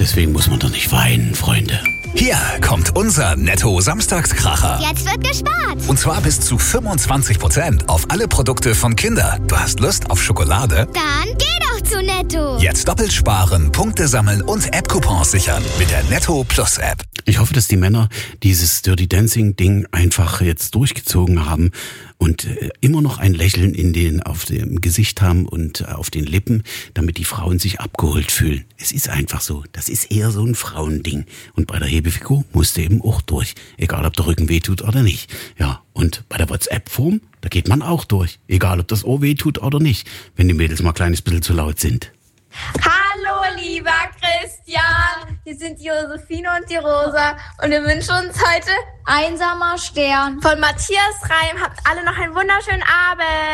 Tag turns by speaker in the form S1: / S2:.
S1: deswegen muss man doch nicht weinen, Freunde.
S2: Hier kommt unser Netto-Samstagskracher.
S3: Jetzt wird gespart.
S2: Und zwar bis zu 25% auf alle Produkte von Kinder. Du hast Lust auf Schokolade?
S3: Dann geh doch zu Netto.
S2: Jetzt doppelt sparen, Punkte sammeln und App-Coupons sichern mit der Netto Plus App.
S1: Ich hoffe, dass die Männer dieses Dirty Dancing Ding einfach jetzt durchgezogen haben und immer noch ein Lächeln auf dem Gesicht haben und auf den Lippen, damit die Frauen sich abgeholt fühlen. Es ist einfach so. Das ist eher so ein Frauending. Und bei der Hebefigur musst du eben auch durch. Egal, ob der Rücken wehtut oder nicht. Ja, und bei der WhatsApp-Form, da geht man auch durch. Egal, ob das Ohr wehtut oder nicht. Wenn die Mädels mal ein kleines bisschen zu laut sind.
S4: Hallo, lieber Christian. Wir sind die Josephine und die Rosa und wir wünschen uns heute
S5: Einsamer Stern
S4: von Matthias Reim. Habt alle noch einen wunderschönen Abend.